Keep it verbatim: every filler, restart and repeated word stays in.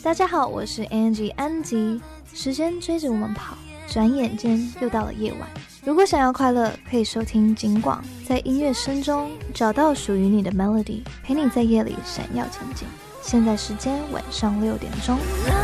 大家好，我是 Angie 安吉。时间追着我们跑，转眼间又到了夜晚。如果想要快乐，可以收听警广，在音乐声中找到属于你的 melody， 陪你在夜里闪耀前进。现在时间晚上六点钟。